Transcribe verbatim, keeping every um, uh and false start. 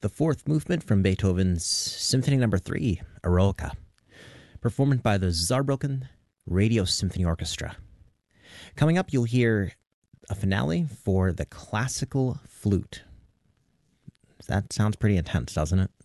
the fourth movement from Beethoven's Symphony Number Three, Eroica, performed by the Saarbrücken Radio Symphony Orchestra. Coming up, you'll hear a finale for the classical flute. That sounds pretty intense, doesn't it?